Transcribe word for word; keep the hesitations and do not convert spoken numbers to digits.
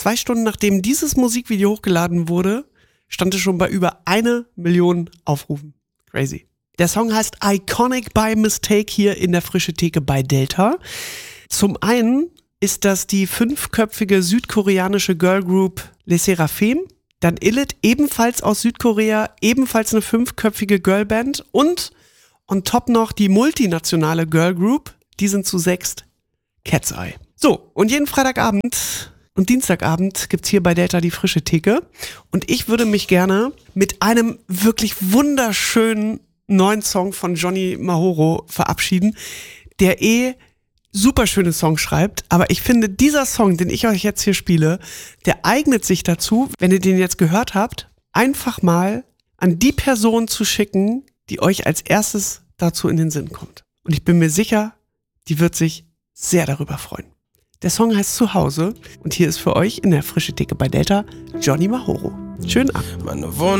Zwei Stunden nachdem dieses Musikvideo hochgeladen wurde, stand es schon bei über eine Million Aufrufen. Crazy. Der Song heißt Iconic by Mistake hier in der Frische Theke bei Delta. Zum einen ist das die fünfköpfige südkoreanische Girlgroup Les Seraphim. Dann Illit, ebenfalls aus Südkorea, ebenfalls eine fünfköpfige Girlband. Und on top noch die multinationale Girlgroup, die sind zu sechst, Cat's Eye. So, und jeden Freitagabend und Dienstagabend gibt's hier bei Delta die Frische Theke. Und ich würde mich gerne mit einem wirklich wunderschönen neuen Song von Johnny Mahoro verabschieden, der eh super schöne Songs schreibt, aber ich finde, dieser Song, den ich euch jetzt hier spiele, der eignet sich dazu, wenn ihr den jetzt gehört habt, einfach mal an die Person zu schicken, die euch als erstes dazu in den Sinn kommt. Und ich bin mir sicher, die wird sich sehr darüber freuen. Der Song heißt Zuhause und hier ist für euch in der Frische Theke bei Delta Johnny Mahoro. Schönen Abend. Meine Wohnung